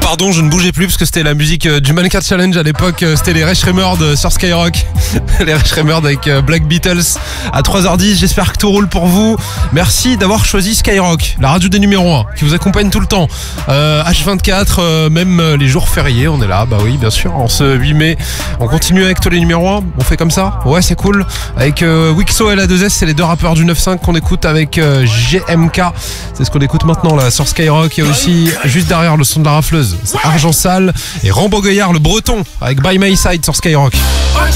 pardon, je ne bougeais plus parce que c'était la musique du Mannequin Challenge à l'époque. C'était les Ray Shremmerd sur Skyrock. Les Ray Shremmerd avec Black Beatles à 3h10. J'espère que tout roule pour vous. Merci d'avoir choisi Skyrock, la radio des numéros 1, qui vous accompagne tout le temps. H24, même les jours fériés, on est là. Bah oui, bien sûr. En ce 8 mai, on continue avec tous les numéros 1. On fait comme ça. Ouais, c'est cool. Avec Wixo et la 2S, c'est les deux rappeurs du 9-5 qu'on écoute avec GMK. C'est ce qu'on écoute maintenant là sur Skyrock. Il y a aussi juste derrière le son de la rafleuse, c'est Argent Sale et Rambo Goyard le breton avec By My Side sur Skyrock.